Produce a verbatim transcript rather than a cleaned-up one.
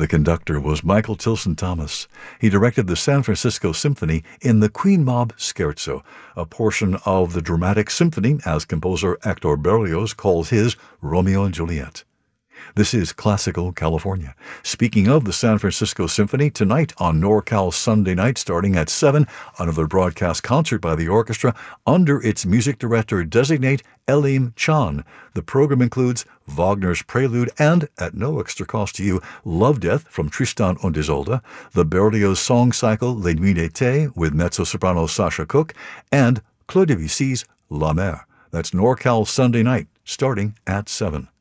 The conductor was Michael Tilson Thomas. He directed the San Francisco Symphony in the Queen Mab Scherzo, a portion of the dramatic symphony, as composer Hector Berlioz calls his Romeo and Juliet. This is Classical California. Speaking of the San Francisco Symphony, tonight on NorCal Sunday Night starting at seven, another broadcast concert by the orchestra under its music director designate Elim Chan. The program includes Wagner's Prelude and, at no extra cost to you, Love Death from Tristan und Isolde, the Berlioz song cycle Les Nuits d'été with mezzo-soprano Sasha Cook, and Claude Debussy's La Mer. That's NorCal Sunday Night starting at seven.